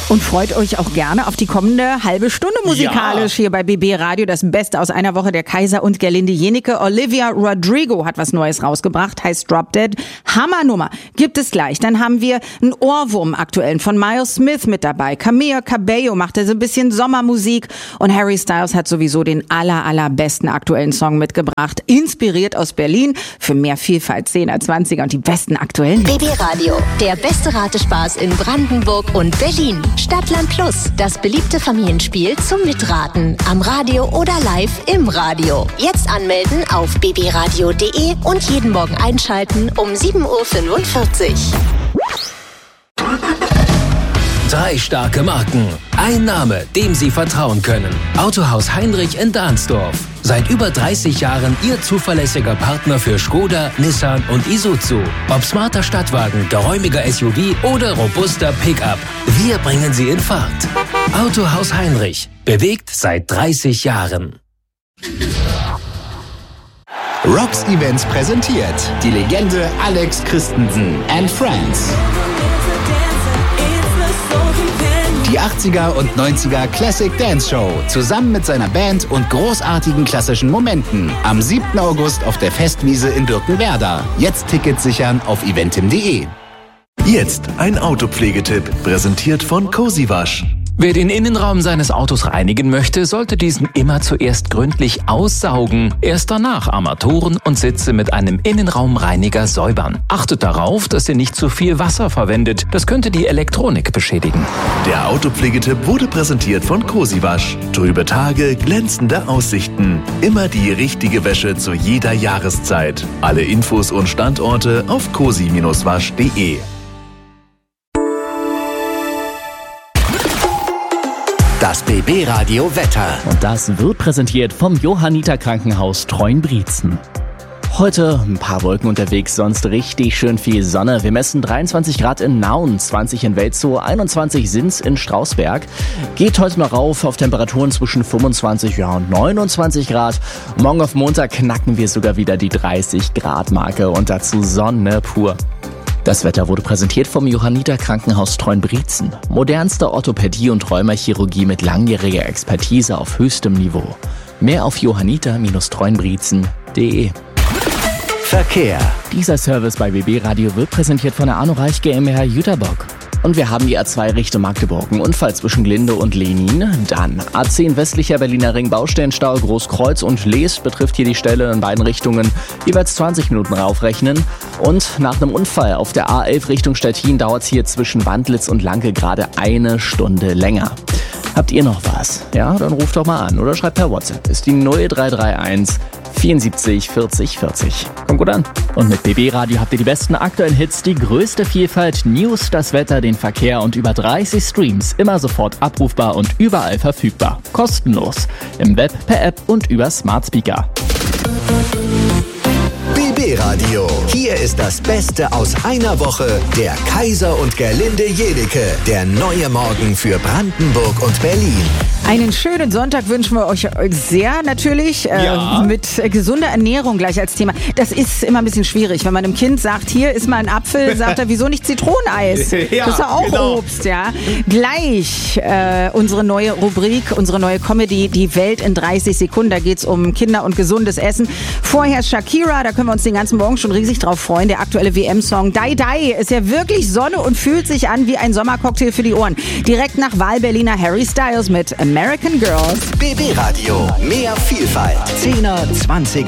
Und freut euch auch gerne auf die kommende halbe Stunde musikalisch hier bei BB Radio. Das Beste aus einer Woche, der Kaiser und Gerlinde Jenike. Olivia Rodrigo hat was Neues rausgebracht, heißt Drop Dead. Hammernummer, gibt es gleich. Dann haben wir einen Ohrwurm aktuellen von Miles Smith mit dabei. Camila Cabello macht so ein bisschen Sommermusik. Und Harry Styles hat sowieso den allerbesten aktuellen Song mitgebracht. Inspiriert aus Berlin für mehr Vielfalt, 10er, 20er und die besten aktuellen. BB Radio, der beste Ratespaß in Brandenburg und Berlin. Stadtland Plus, das beliebte Familienspiel zum Mitraten. Am Radio oder live im Radio. Jetzt anmelden auf bbradio.de und jeden Morgen einschalten um 7.45 Uhr. 3 starke Marken. Ein Name, dem Sie vertrauen können. Autohaus Heinrich in Dahnsdorf. Seit über 30 Jahren Ihr zuverlässiger Partner für Skoda, Nissan und Isuzu. Ob smarter Stadtwagen, geräumiger SUV oder robuster Pickup. Wir bringen Sie in Fahrt. Autohaus Heinrich. Bewegt seit 30 Jahren. Rocks Events präsentiert die Legende Alex Christensen and Friends. Die 80er und 90er Classic Dance Show zusammen mit seiner Band und großartigen klassischen Momenten. Am 7. August auf der Festwiese in Birkenwerder. Jetzt Tickets sichern auf eventim.de. Jetzt ein Autopflegetipp, präsentiert von Cozy Wasch. Wer den Innenraum seines Autos reinigen möchte, sollte diesen immer zuerst gründlich aussaugen. Erst danach Armaturen und Sitze mit einem Innenraumreiniger säubern. Achtet darauf, dass ihr nicht zu viel Wasser verwendet. Das könnte die Elektronik beschädigen. Der Autopflegetipp wurde präsentiert von Cozy Wasch. Trübe Tage, glänzende Aussichten. Immer die richtige Wäsche zu jeder Jahreszeit. Alle Infos und Standorte auf cozy-wasch.de. Das BB Radio Wetter. Und das wird präsentiert vom Johanniter Krankenhaus Treuenbrietzen. Heute ein paar Wolken unterwegs, sonst richtig schön viel Sonne. Wir messen 23 Grad in Nauen, 20 in Welzow, 21 sind's in Strausberg. Geht heute noch auf Temperaturen zwischen 25 und 29 Grad. Morgen auf Montag knacken wir sogar wieder die 30 Grad Marke und dazu Sonne pur. Das Wetter wurde präsentiert vom Johanniter Krankenhaus Treuenbrietzen. Modernste Orthopädie und Rheumachirurgie mit langjähriger Expertise auf höchstem Niveau. Mehr auf johanniter-treuenbrietzen.de. Verkehr. Dieser Service bei BB Radio wird präsentiert von der Arno Reich GmbH Jüterbock. Und wir haben die A2 Richtung Magdeburg, einen Unfall zwischen Glinde und Lenin. Dann A10 westlicher Berliner Ring, Baustellenstau, Großkreuz und Leest betrifft hier die Stelle in beiden Richtungen. Jeweils 20 Minuten raufrechnen. Und nach einem Unfall auf der A11 Richtung Stettin dauert es hier zwischen Wandlitz und Lanke gerade 1 Stunde länger. Habt ihr noch was? Ja, dann ruft doch mal an oder schreibt per WhatsApp. Ist die 0331 74 40 40. Kommt gut an. Und mit BB Radio habt ihr die besten aktuellen Hits, die größte Vielfalt, News, das Wetter, den Verkehr und über 30 Streams. Immer sofort abrufbar und überall verfügbar. Kostenlos. Im Web, per App und über Smart Speaker. BB Radio. Hier ist das Beste aus einer Woche. Der Kaiser und Gerlinde Jenike. Der neue Morgen für Brandenburg und Berlin. Einen schönen Sonntag wünschen wir euch sehr natürlich, mit gesunder Ernährung gleich als Thema. Das ist immer ein bisschen schwierig, wenn man einem Kind sagt, hier ist mal ein Apfel, sagt er, wieso nicht Zitroneneis? Ja, das ist ja auch genau. Obst, ja. Gleich unsere neue Rubrik, unsere neue Comedy, die Welt in 30 Sekunden. Da geht's um Kinder und gesundes Essen. Vorher Shakira, da können wir uns den ganzen Morgen schon riesig drauf freuen. Der aktuelle WM-Song Die Die ist ja wirklich Sonne und fühlt sich an wie ein Sommercocktail für die Ohren. Direkt nach Wahlberliner Harry Styles mit American Girls. BB Radio. Mehr Vielfalt. 10er, 20er.